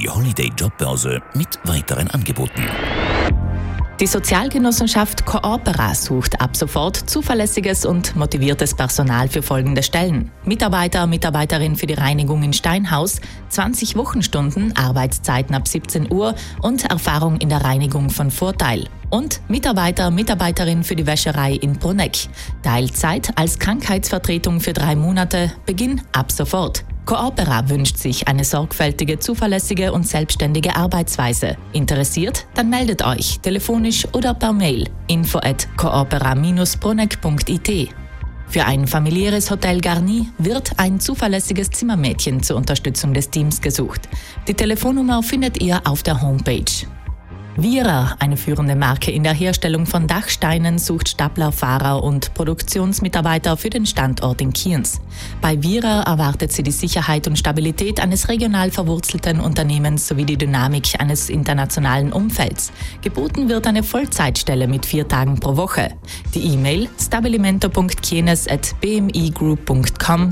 die Holiday Jobbörse mit weiteren Angeboten. Die Sozialgenossenschaft Coopera sucht ab sofort zuverlässiges und motiviertes Personal für folgende Stellen. Mitarbeiter, Mitarbeiterin für die Reinigung in Steinhaus, 20 Wochenstunden, Arbeitszeiten ab 17 Uhr und Erfahrung in der Reinigung von Vorteil. Und Mitarbeiter, Mitarbeiterin für die Wäscherei in Bruneck. Teilzeit als Krankheitsvertretung für 3 Monate, Beginn ab sofort. Coopera wünscht sich eine sorgfältige, zuverlässige und selbstständige Arbeitsweise. Interessiert? Dann meldet euch telefonisch oder per Mail info@coopera-bruneck.it. Für ein familiäres Hotel Garni wird ein zuverlässiges Zimmermädchen zur Unterstützung des Teams gesucht. Die Telefonnummer findet ihr auf der Homepage. Wierer, eine führende Marke in der Herstellung von Dachsteinen, sucht Stapler, Fahrer und Produktionsmitarbeiter für den Standort in Kienz. Bei Wierer erwartet sie die Sicherheit und Stabilität eines regional verwurzelten Unternehmens sowie die Dynamik eines internationalen Umfelds. Geboten wird eine Vollzeitstelle mit 4 Tagen pro Woche. Die E-Mail stabilimento.kienes@bmigroup.com